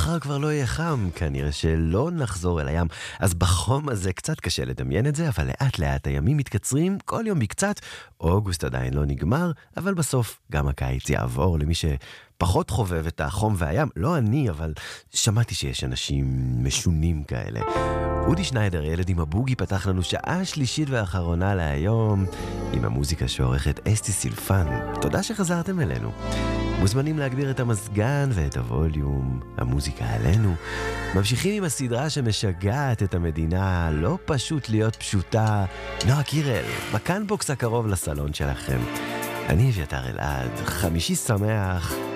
מחר כבר לא יהיה חם, כנראה שלא נחזור אל הים. אז בחום הזה קצת קשה לדמיין את זה, אבל לאט לאט הימים מתקצרים, כל יום בקצת. אוגוסט עדיין לא נגמר, אבל בסוף גם הקיץ יעבור למי שפחות חובב את החום והים. לא אני, אבל שמעתי שיש אנשים משונים כאלה. אודי שניידר, ילד עם הבוגי, פתח לנו שעה שלישית ואחרונה להיום, עם המוזיקה שעורכת אסתי סילפן. תודה שחזרתם אלינו. מוזמנים להגביר את המזגן ואת הווליום, המוזיקה עלינו. ממשיכים עם הסדרה שמשגעת את המדינה, לא פשוט להיות פשוטה. נועה קירל, בקאנבוקס הקרוב לסלון שלכם. אני אביתר אלעד, חמישי שמח.